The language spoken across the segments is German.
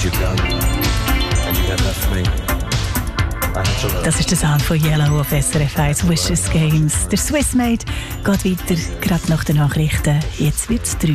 you've done, and you have left me. Das ist der Sound von Yellow auf SRF 1 Wishes Games. Der Swissmade geht weiter, gerade nach den Nachrichten. Jetzt wird's 3.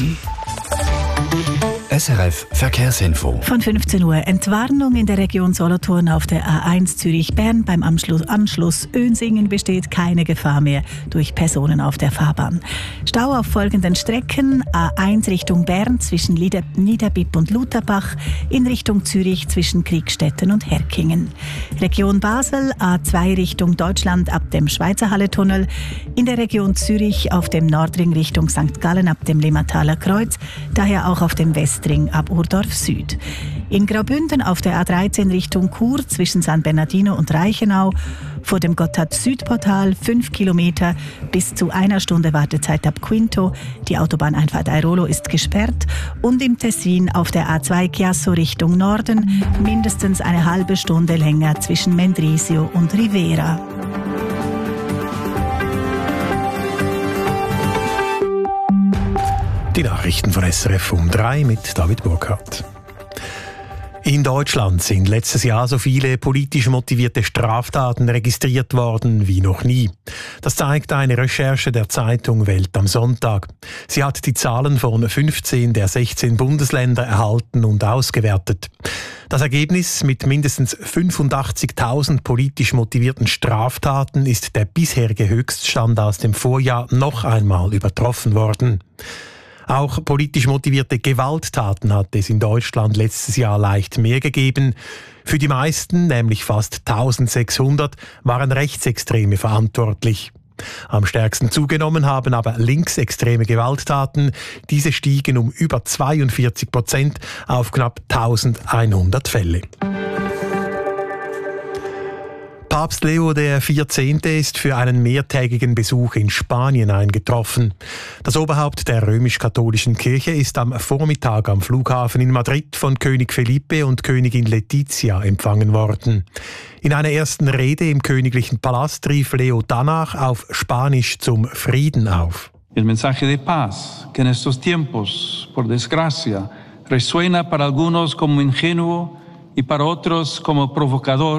SRF Verkehrsinfo. Von 15 Uhr Entwarnung in der Region Solothurn auf der A1 Zürich-Bern. Beim Anschluss Önsingen besteht keine Gefahr mehr durch Personen auf der Fahrbahn. Stau auf folgenden Strecken: A1 Richtung Bern zwischen Niederbipp und Lutherbach, in Richtung Zürich zwischen Kriegstetten und Herkingen. Region Basel A2 Richtung Deutschland ab dem Schweizerhalle-Tunnel, in der Region Zürich auf dem Nordring Richtung St. Gallen ab dem Limmathaler Kreuz, daher auch auf dem Westring ab Urdorf Süd. In Graubünden auf der A13 Richtung Chur zwischen San Bernardino und Reichenau, vor dem Gotthard-Südportal 5 Kilometer bis zu 1 Stunde Wartezeit ab Quinto. Die Autobahneinfahrt Airolo ist gesperrt. Und im Tessin auf der A2 Chiasso Richtung Norden mindestens eine halbe Stunde länger zwischen Mendrisio und Rivera. Die Nachrichten von SRF um 3 mit David Burkhardt. In Deutschland sind letztes Jahr so viele politisch motivierte Straftaten registriert worden wie noch nie. Das zeigt eine Recherche der Zeitung Welt am Sonntag. Sie hat die Zahlen von 15 der 16 Bundesländer erhalten und ausgewertet. Das Ergebnis: mit mindestens 85.000 politisch motivierten Straftaten ist der bisherige Höchststand aus dem Vorjahr noch einmal übertroffen worden. Auch politisch motivierte Gewalttaten hat es in Deutschland letztes Jahr leicht mehr gegeben. Für die meisten, nämlich fast 1600, waren Rechtsextreme verantwortlich. Am stärksten zugenommen haben aber linksextreme Gewalttaten. Diese stiegen um über 42% auf knapp 1100 Fälle. Papst Leo XIV. Ist für einen mehrtägigen Besuch in Spanien eingetroffen. Das Oberhaupt der römisch-katholischen Kirche ist am Vormittag am Flughafen in Madrid von König Felipe und Königin Letizia empfangen worden. In einer ersten Rede im königlichen Palast rief Leo danach auf Spanisch zum Frieden auf. El mensaje de paz, que en estos tiempos, por desgracia, resuena para algunos como ingenuo y para otros como provocador.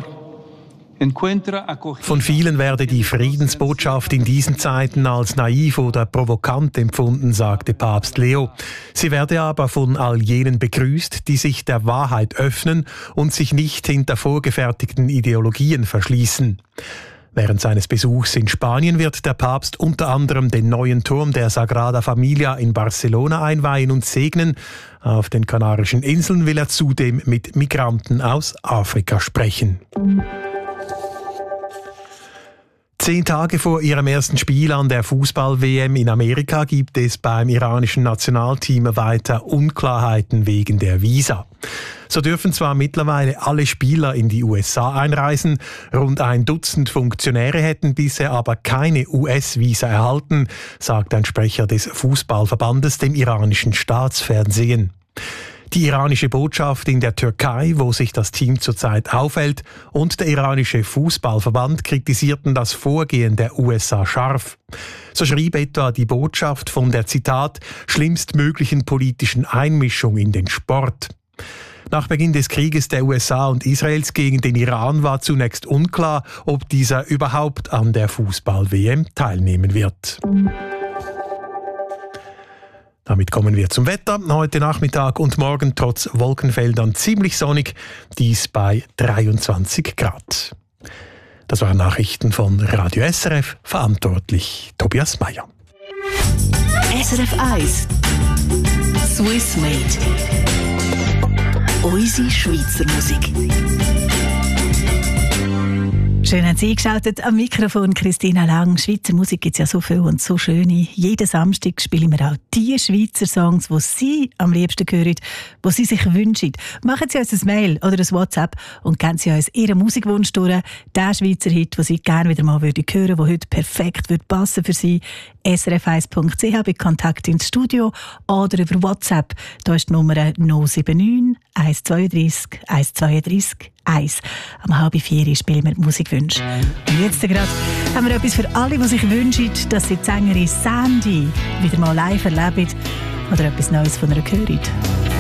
Von vielen werde die Friedensbotschaft in diesen Zeiten als naiv oder provokant empfunden, sagte Papst Leo. Sie werde aber von all jenen begrüßt, die sich der Wahrheit öffnen und sich nicht hinter vorgefertigten Ideologien verschließen. Während seines Besuchs in Spanien wird der Papst unter anderem den neuen Turm der Sagrada Familia in Barcelona einweihen und segnen. Auf den Kanarischen Inseln will er zudem mit Migranten aus Afrika sprechen. 10 Tage vor ihrem ersten Spiel an der Fußball-WM in Amerika gibt es beim iranischen Nationalteam weiter Unklarheiten wegen der Visa. So dürfen zwar mittlerweile alle Spieler in die USA einreisen, rund 1 Dutzend Funktionäre hätten bisher aber keine US-Visa erhalten, sagt ein Sprecher des Fußballverbandes dem iranischen Staatsfernsehen. Die iranische Botschaft in der Türkei, wo sich das Team zurzeit aufhält, und der iranische Fußballverband kritisierten das Vorgehen der USA scharf. So schrieb etwa die Botschaft von der, Zitat, schlimmstmöglichen politischen Einmischung in den Sport. Nach Beginn des Krieges der USA und Israels gegen den Iran war zunächst unklar, ob dieser überhaupt an der Fußball-WM teilnehmen wird. Damit kommen wir zum Wetter. Heute Nachmittag und morgen trotz Wolkenfeldern ziemlich sonnig, dies bei 23 Grad. Das waren Nachrichten von Radio SRF, verantwortlich Tobias Meyer. SRF 1 Swissmade. Unsere Schweizer Musik. Schön haben Sie eingeschaltet am Mikrofon, Christina Lang. Schweizer Musik gibt es ja so viel und so schöne. Jeden Samstag spielen wir auch die Schweizer Songs, die Sie am liebsten hören, die Sie sich wünschen. Machen Sie uns ein Mail oder ein WhatsApp und geben Sie uns Ihren Musikwunsch durch. Den Schweizer Hit, den Sie gerne wieder mal hören würden, der heute perfekt passen für Sie. srf1.ch bei Kontakt ins Studio oder über WhatsApp. Da ist die Nummer 079 132 132 1. Am 3:30 spielen wir Musikwünsche. Und jetzt gerade haben wir etwas für alle, die sich wünschen, dass sie die Sängerin Sandy wieder mal live erleben oder etwas Neues von ihr hören.